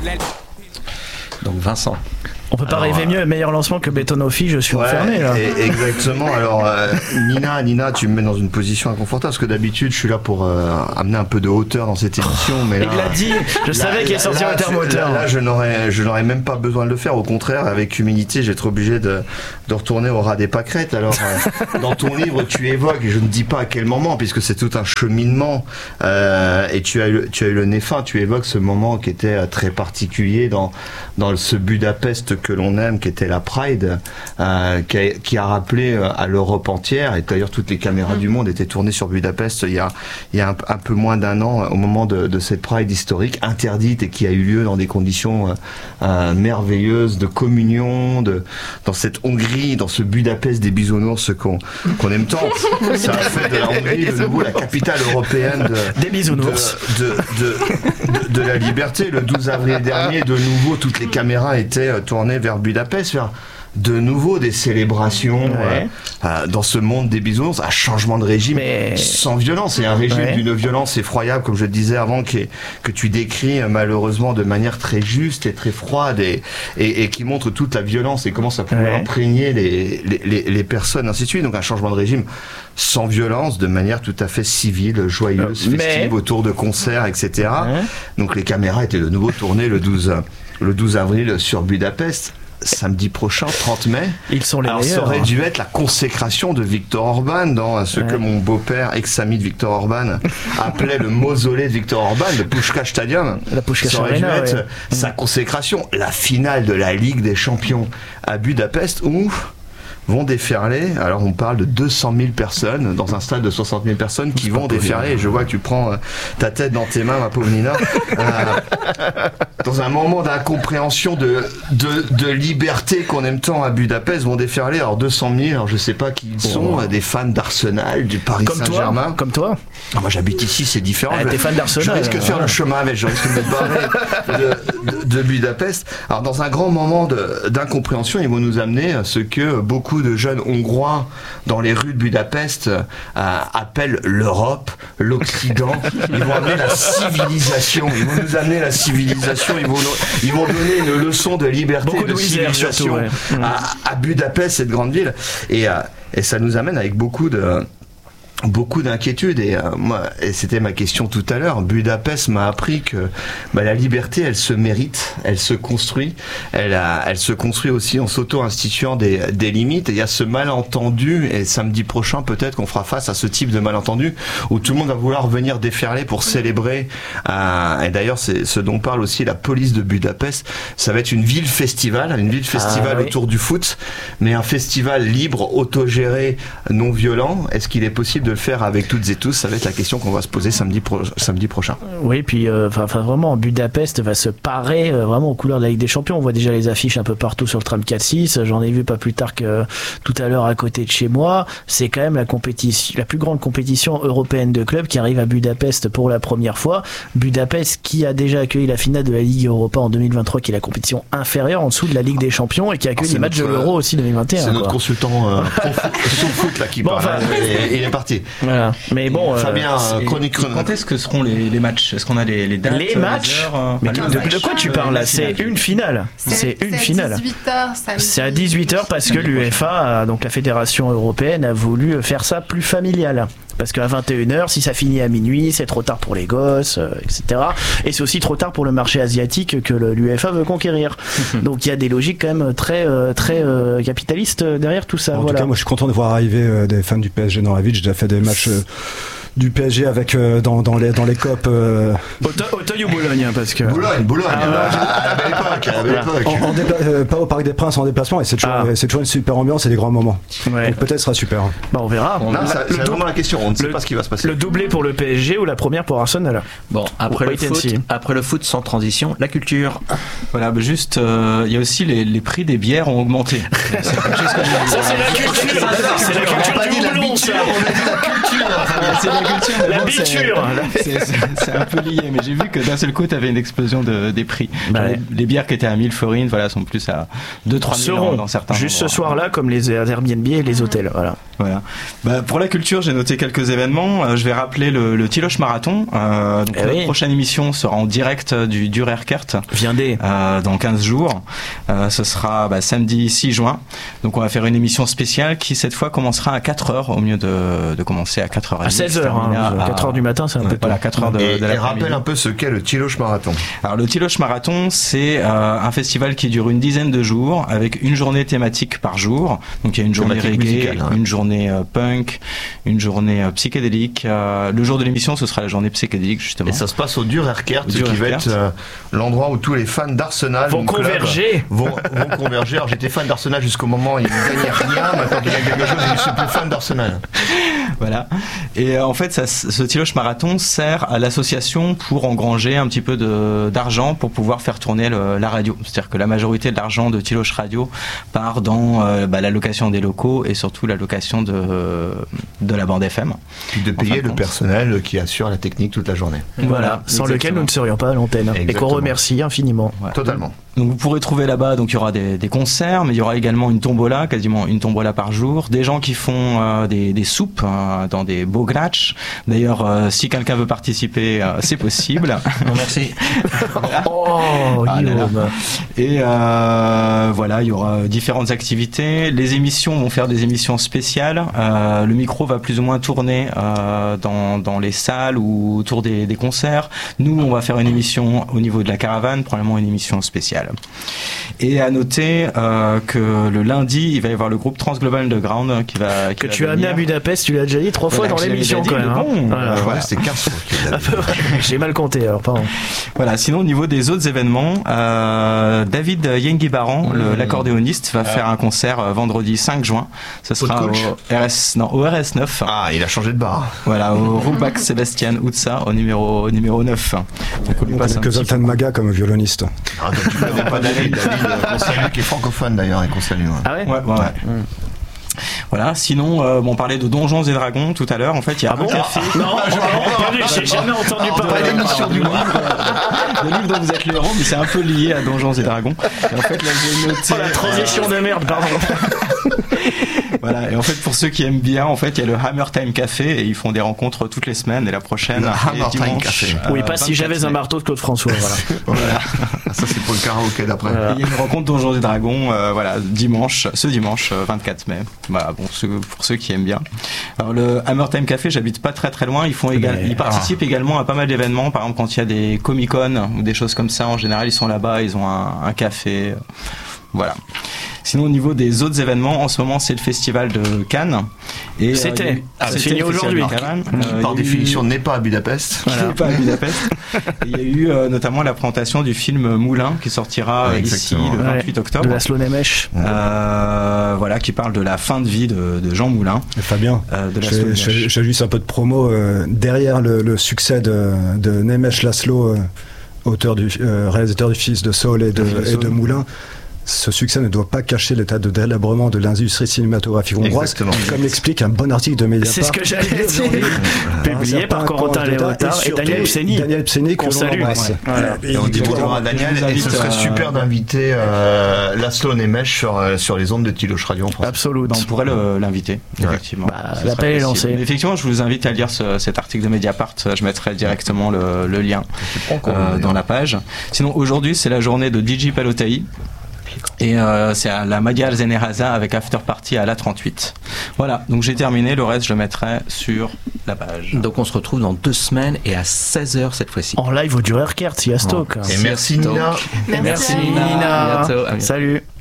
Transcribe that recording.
Donc Vincent. On peut pas rêver mieux, meilleur lancement que Betonofi, je suis enfermé là. Exactement. Alors Nina, tu me mets dans une position inconfortable parce que d'habitude je suis là pour amener un peu de hauteur dans cette émission, mais là, il l'a dit, je savais qu'il est sorti un thermoteur. Là, je n'aurais même pas besoin de le faire. Au contraire, avec humilité, j'ai été obligé de retourner au ras des pâquerettes. Alors dans ton livre, tu évoques, et je ne dis pas à quel moment, puisque c'est tout un cheminement, et tu as eu le nez fin. Tu évoques ce moment qui était très particulier dans ce Budapest que l'on aime, qui était la Pride, qui a rappelé à l'Europe entière, et d'ailleurs toutes les caméras du monde étaient tournées sur Budapest il y a un peu moins d'un an, au moment de cette Pride historique, interdite, et qui a eu lieu dans des conditions merveilleuses de communion, dans cette Hongrie, dans ce Budapest des bisounours qu'on aime tant. Ça a fait de la Hongrie de nouveau la capitale européenne des bisounours, de la liberté. Le 12 avril dernier, de nouveau, toutes les caméras étaient tournées vers Budapest, vers de nouveau des célébrations dans ce monde des bisounours, un changement de régime sans violence, et un régime d'une violence effroyable, comme je le disais avant, que tu décris malheureusement de manière très juste et très froide, et qui montre toute la violence et comment ça pouvait imprégner les personnes, ainsi de suite. Donc un changement de régime sans violence, de manière tout à fait civile, joyeuse, festive, autour de concerts, etc. Donc les caméras étaient de nouveau tournées le 12 avril sur Budapest. Samedi prochain, 30 mai. Ils sont les meilleurs. Ça aurait dû être la consécration de Viktor Orban dans ce que mon beau-père, ex-ami de Viktor Orban, appelait le mausolée de Viktor Orban, le Pushka Stadium. La Pushka ça aurait dû être sa consécration. La finale de la Ligue des Champions à Budapest, où vont déferler, alors on parle de 200 000 personnes dans un stade de 60 000 personnes qui vont déferler, et je vois que tu prends ta tête dans tes mains, ma pauvre Nina, dans un moment d'incompréhension de liberté qu'on aime tant à Budapest, vont déferler, alors 200 000, alors je sais pas qui ils sont, des fans d'Arsenal, du Paris Saint-Germain. Comme toi. Moi j'habite ici, c'est différent. T'es fan d'Arsenal. Je risque de faire le chemin avec, je risque de me barrer de Budapest. Alors dans un grand moment d'incompréhension, ils vont nous amener à ce que beaucoup de jeunes Hongrois dans les rues de Budapest appellent l'Europe, l'Occident. Ils vont amener la civilisation. Ils vont nous amener la civilisation. Ils vont donner une leçon de liberté, de civilisation surtout, à Budapest, cette grande ville. Et ça nous amène avec beaucoup d'inquiétudes, et c'était ma question tout à l'heure. Budapest m'a appris que la liberté, elle se mérite, elle se construit, elle se construit aussi en s'auto-instituant des limites. Et il y a ce malentendu, et samedi prochain peut-être qu'on fera face à ce type de malentendu où tout le monde va vouloir venir déferler pour célébrer, et d'ailleurs c'est ce dont parle aussi la police de Budapest. Ça va être une ville festival autour du foot, mais un festival libre, autogéré, non violent. Est-ce qu'il est possible de le faire avec toutes et tous? Ça va être la question qu'on va se poser samedi prochain. Oui, puis vraiment, Budapest va se parer vraiment aux couleurs de la Ligue des Champions. On voit déjà les affiches un peu partout sur le tram 4-6. J'en ai vu pas plus tard que tout à l'heure à côté de chez moi. C'est quand même la plus grande compétition européenne de clubs qui arrive à Budapest pour la première fois. Budapest qui a déjà accueilli la finale de la Ligue Europa en 2023, qui est la compétition inférieure en dessous de la Ligue des Champions, et qui accueille les matchs de l'Euro aussi 2021. C'est notre consultant foot là qui parle. Il est parti. Voilà. Mais bon, Fabien, chronique. Quand est-ce que seront les matchs? Est-ce qu'on a les dates? Les matchs Mais de quoi tu parles là? C'est une finale. C'est une finale. C'est à 18h parce que l'UEFA, donc la Fédération Européenne, a voulu faire ça plus familial. Parce qu'à 21h, si ça finit à minuit, c'est trop tard pour les gosses, etc. Et c'est aussi trop tard pour le marché asiatique que l'UEFA veut conquérir. Donc il y a des logiques quand même très capitalistes derrière tout ça. En tout cas, moi je suis content de voir arriver des fans du PSG dans la ville. J'ai déjà fait des matchs du PSG avec dans les COP. Auteuil ou Boulogne, parce que Boulogne, à la belle époque. Pas au Parc des Princes en déplacement, et c'est toujours une super ambiance et des grands moments. Ouais. Donc peut-être ce sera super. On verra. C'est vraiment la question. On ne sait pas ce qui va se passer. Le doublé pour le PSG ou la première pour Arsenal? Bon, après le foot, sans transition, la culture. Voilà, juste, il y a aussi les prix des bières ont augmenté. Ça, c'est la culture. C'est la culture du houblon, ça. C'est la culture. La biture. C'est un peu lié, mais j'ai vu que d'un seul coup, tu avais une explosion des prix. Les bières qui étaient à 1000 forints, sont plus à 2-3 000 dans certains endroits. Juste ce soir-là, comme les Airbnb et les hôtels. Voilà. Voilà. Pour la culture, j'ai noté quelques événements. Je vais rappeler le Tiloche Marathon. Donc la prochaine émission sera en direct du Durerkert. Viendez. Dans 15 jours. Ce sera samedi 6 juin. Donc on va faire une émission spéciale qui cette fois commencera à 4h au mieux de commencer à 4h. À 16h. 4h du matin, c'est un peu tôt. Voilà, 4h de l'après-midi. Et rappelle un peu ce qu'est le Tiloche Marathon. Alors le Tiloche Marathon, c'est un festival qui dure une dizaine de jours avec une journée thématique par jour. Donc il y a une journée reggae, musicale, une journée punk, une journée psychédélique. Le jour de l'émission, ce sera la journée psychédélique justement. Et ça se passe au Durerkert, qui va être l'endroit où tous les fans d'Arsenal vont converger. Vont converger. Alors j'étais fan d'Arsenal jusqu'au moment où il ne gagnait rien. Maintenant qu'il y a quelque chose, je ne suis plus fan d'Arsenal. Voilà. Et en fait, ce Tiloche Marathon sert à l'association pour engranger un petit peu d'argent pour pouvoir faire tourner la radio. C'est-à-dire que la majorité de l'argent de Tiloche Radio part dans la location des locaux et surtout la location de la bande FM. Puis de payer le personnel qui assure la technique toute la journée. Voilà, sans lequel nous ne serions pas à l'antenne. Exactement. Et qu'on remercie infiniment. Ouais. Totalement. Donc vous pourrez trouver là-bas, donc il y aura des concerts, mais il y aura également une tombola, quasiment une tombola par jour, des gens qui font des soupes dans des beaux gratchs. D'ailleurs, si quelqu'un veut participer, c'est possible. Non, merci. Oh, Guillaume. Et voilà, il y aura différentes activités. Les émissions vont faire des émissions spéciales. Le micro va plus ou moins tourner dans les salles ou autour des concerts. Nous, on va faire une émission au niveau de la caravane, probablement une émission spéciale. Et à noter que le lundi, il va y avoir le groupe Transglobal Underground qui va tu as amené à Budapest, tu l'as déjà dit 3 fois dans l'émission quand même. Voilà, c'était 15 fois. J'ai mal compté alors, pardon. Voilà, sinon au niveau des autres événements, David Yengi-Baran, l'accordéoniste, va faire un concert vendredi 5 juin. Ce sera au RS9. Ah, il a changé de bar. Voilà, au Rugbach Sébastien Outsa, au numéro 9. Donc on lui passe que Zoltan Maga comme violoniste. Ah, donc tu connais pas David qu'on salue, qui est francophone d'ailleurs et qu'on salue. Ah ouais. Ouais. Voilà, sinon, on parlait de Donjons et Dragons tout à l'heure. En fait, il y a un café. Non, j'ai jamais entendu parler de l'émission du livre. Le livre dont vous êtes le héros, mais c'est un peu lié à Donjons et Dragons. Et en fait, là, j'ai noté. La transition de merde, pardon. Voilà, et en fait, pour ceux qui aiment bien, en fait, il y a le Hammer Time Café et ils font des rencontres toutes les semaines. Et la prochaine, Hammer Time Café. Oui, pas si j'avais un marteau de Claude François. Voilà. Ça, c'est pour le karaoké d'après. Voilà. Il y a une rencontre Donjons et Dragons, ce dimanche 24 mai. Voilà, pour ceux qui aiment bien. Alors, le Hammer Time Café, j'habite pas très loin. Ils participent également à pas mal d'événements. Par exemple, quand il y a des Comic-Con ou des choses comme ça, en général, ils sont là-bas, ils ont un café. Voilà. Sinon, au niveau des autres événements, en ce moment, c'est le festival de Cannes. Et c'est fini aujourd'hui. Par définition, n'est pas à Budapest. Voilà. N'est pas à Budapest. Il y a eu notamment la présentation du film Moulin qui sortira ici le 28 octobre. De Laszlo Nemes. Voilà, qui parle de la fin de vie de Jean Moulin. Et Fabien, j'ai juste un peu de promo. Derrière le succès de Nemes Laszlo, réalisateur du Fils de Saul et de Moulin, ce succès ne doit pas cacher l'état de délabrement de l'industrie cinématographique hongroise, comme l'explique un bon article de Mediapart. C'est ce que j'allais dire. Publié par Corentin Léotard et Daniel Pseni. Qu'on salue. Et on dit bonjour à Daniel. Et ce serait super d'inviter Laszlo Nemes sur les ondes de Tiloche Radio en France. Absolument. On pourrait l'inviter, effectivement. L'appel est lancé. Mais effectivement, je vous invite à lire cet article de Mediapart. Je mettrai directement le lien dans la page. Sinon, aujourd'hui, c'est la journée de DJ Palotai. Et c'est à la Magyar Zeneraza avec After Party à la 38. Voilà, donc j'ai terminé, le reste je le mettrai sur la page. Donc on se retrouve dans 2 semaines et à 16h cette fois-ci. En live au Durerkert, si à Stoke. Et merci Nina. Merci Nina. À bientôt. Salut.